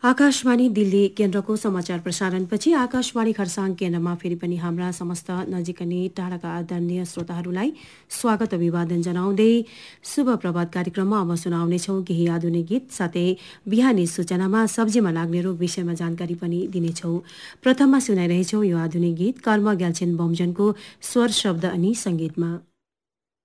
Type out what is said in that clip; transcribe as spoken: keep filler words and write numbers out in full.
आकाशवाणी दिल्ली केन्द्रको समाचार प्रसारणपछि आकाशवाणी खरसाङ केन्द्रमा फेरि पनि हाम्रा समस्त नजिक अनि टाढाका आदरणीय श्रोताहरूलाई स्वागत अभिवादन जनाउँदै शुभ प्रभात कार्यक्रममा अब सुनाउनेछौँ केही आधुनिक गीत, साथै बिहानी सूचनामा सब्जीमा लाग्ने रोग विषयमा जानकारी पनि दिनेछौँ। प्रथममा सुनाइरहेछौँ यो आधुनिक गीत कर्म ग्याल्छेन बमजनको स्वर, शब्द अनि संगीतमा।